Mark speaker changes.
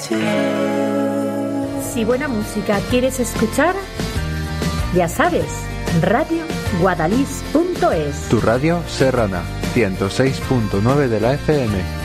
Speaker 1: Si buena música quieres escuchar, ya sabes, radioguadalís.es.
Speaker 2: Tu radio serrana, 106.9 de la FM.